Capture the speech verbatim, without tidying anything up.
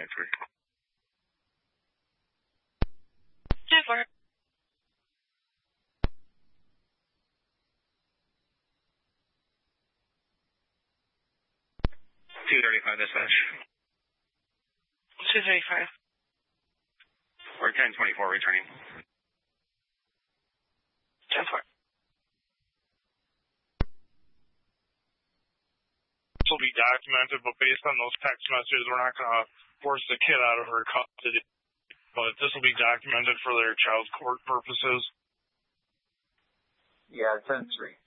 answer. ten four. two thirty-five dispatch. two thirty-five. Or ten twenty-four returning. ten four. This will be documented, but based on those text messages, we're not going to force the kid out of her custody. But this will be documented for their child court purposes. Yeah, ten three.